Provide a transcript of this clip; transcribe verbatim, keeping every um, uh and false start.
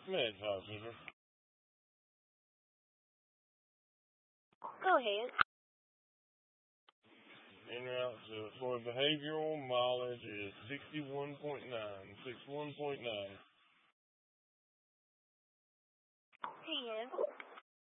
Meds officer. Go ahead. En route to, for behavioral mileage is sixty-one point nine, sixty-one point nine.